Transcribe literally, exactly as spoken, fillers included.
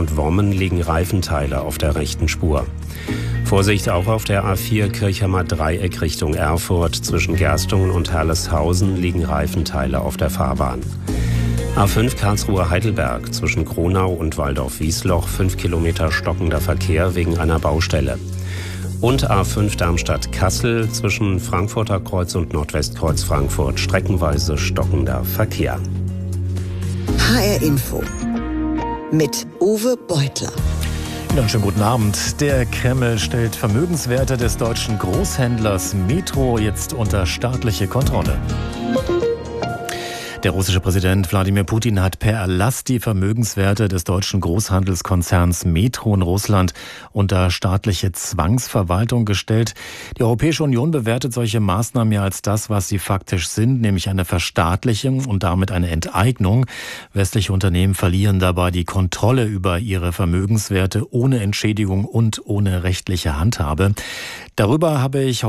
und Wommen liegen Reifenteile auf der rechten Spur. Vorsicht auch auf der A vier Kirchheimer Dreieck Richtung Erfurt. Zwischen Gerstungen und Herleshausen liegen Reifenteile auf der Fahrbahn. A fünf Karlsruhe-Heidelberg zwischen Kronau und Waldorf-Wiesloch, fünf Kilometer stockender Verkehr wegen einer Baustelle. Und A fünf Darmstadt-Kassel zwischen Frankfurter Kreuz und Nordwestkreuz Frankfurt, streckenweise stockender Verkehr. H R Info mit Uwe Beutler. Ja, schönen guten Abend. Der Kreml stellt Vermögenswerte des deutschen Großhändlers Metro jetzt unter staatliche Kontrolle. Der russische Präsident Wladimir Putin hat per Erlass die Vermögenswerte des deutschen Großhandelskonzerns Metro in Russland unter staatliche Zwangsverwaltung gestellt. Die Europäische Union bewertet solche Maßnahmen ja als das, was sie faktisch sind, nämlich eine Verstaatlichung und damit eine Enteignung. Westliche Unternehmen verlieren dabei die Kontrolle über ihre Vermögenswerte ohne Entschädigung und ohne rechtliche Handhabe. Darüber habe ich